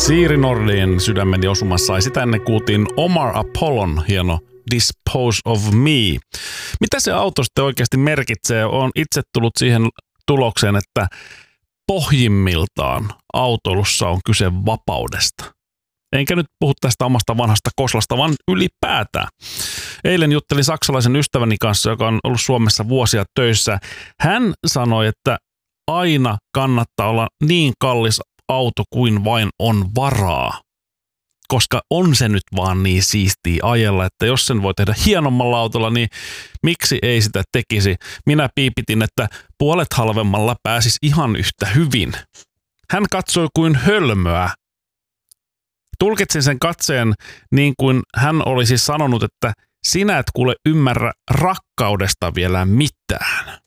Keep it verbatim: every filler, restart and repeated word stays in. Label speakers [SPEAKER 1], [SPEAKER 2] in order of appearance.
[SPEAKER 1] Siiri Nordin Sydämeni osumassa, ja sitä ennen kuultiin Omar Apollon hieno Dispose of Me. Mitä se auto sitten oikeasti merkitsee? Olen itse tullut siihen tulokseen, että pohjimmiltaan autoilussa on kyse vapaudesta. Enkä nyt puhu tästä omasta vanhasta koslasta, vaan ylipäätään. Eilen juttelin saksalaisen ystäväni kanssa, joka on ollut Suomessa vuosia töissä. Hän sanoi, että aina kannattaa olla niin kallis auto kuin vain on varaa. Koska on se nyt vaan niin siistiä ajella, että jos sen voi tehdä hienommalla autolla, niin miksi ei sitä tekisi? Minä piipitin, että puolet halvemmalla pääsisi ihan yhtä hyvin. Hän katsoi kuin hölmöä. Tulkitsin sen katseen niin kuin hän olisi sanonut, että sinä et kuule ymmärrä rakkaudesta vielä mitään.